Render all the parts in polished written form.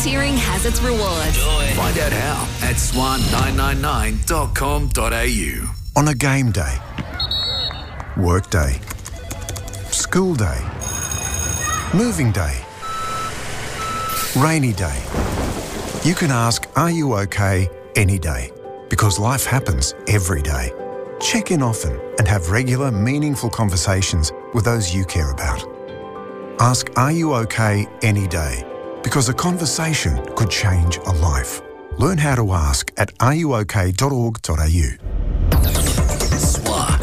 volunteering has its rewards. Find out how at swan999.com.au. On a game day, work day, school day, moving day, rainy day. You can ask, are you okay, any day? Because life happens every day. Check in often and have regular, meaningful conversations with those you care about. Ask, are you okay, any day? Because a conversation could change a life. Learn how to ask at areyouok.org.au. SWA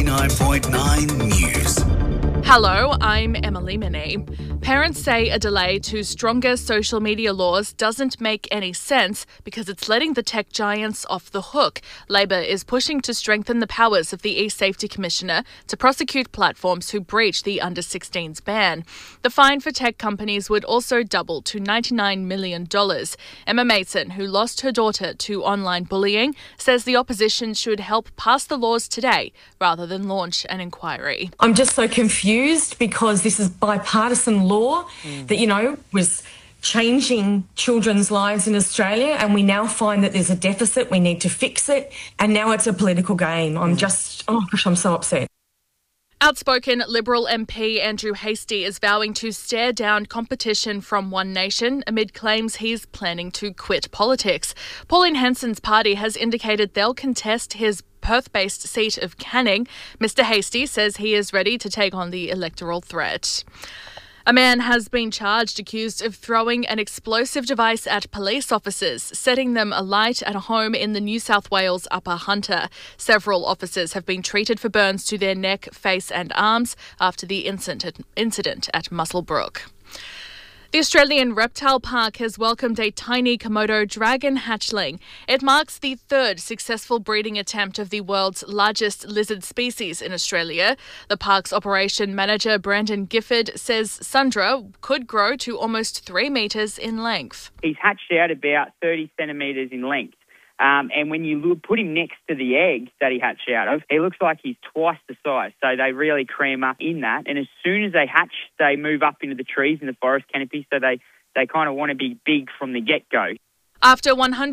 99.9 News. Hello, I'm Emily Minnie. Parents say a delay to stronger social media laws doesn't make any sense because it's letting the tech giants off the hook. Labor is pushing to strengthen the powers of the eSafety Commissioner to prosecute platforms who breach the under-16s ban. The fine for tech companies would also double to $99 million. Emma Mason, who lost her daughter to online bullying, says the opposition should help pass the laws today rather than launch an inquiry. I'm just so confused because this is bipartisan law that, was changing children's lives in Australia, and we now find that there's a deficit, we need to fix it, and now it's a political game. I'm so upset. Outspoken Liberal MP Andrew Hastie is vowing to stare down competition from One Nation amid claims he's planning to quit politics. Pauline Hanson's party has indicated they'll contest his Perth-based seat of Canning. Mr Hastie says he is ready to take on the electoral threat. A man has been charged accused of throwing an explosive device at police officers, setting them alight at a home in the New South Wales Upper Hunter. Several officers have been treated for burns to their neck, face and arms after the incident at Muswellbrook. The Australian Reptile Park has welcomed a tiny Komodo dragon hatchling. It marks the third successful breeding attempt of the world's largest lizard species in Australia. The park's operation manager, Brandon Gifford, says Sandra could grow to almost 3 metres in length. He's hatched out about 30 centimetres in length. And when you put him next to the egg that he hatched out of, he looks like he's twice the size. So they really cream up in that. And as soon as they hatch, they move up into the trees in the forest canopy. So they kind of want to be big from the get-go. After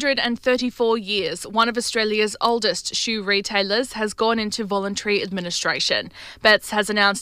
134 years, one of Australia's oldest shoe retailers has gone into voluntary administration. Betts has announced